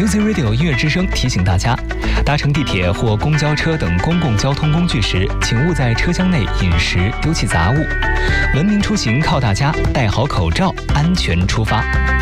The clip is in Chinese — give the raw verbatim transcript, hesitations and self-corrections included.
Music Radio 音乐之声提醒大家，搭乘地铁或公交车等公共交通工具时，请勿在车厢内饮食、丢弃杂物。文明出行靠大家，戴好口罩，安全出发。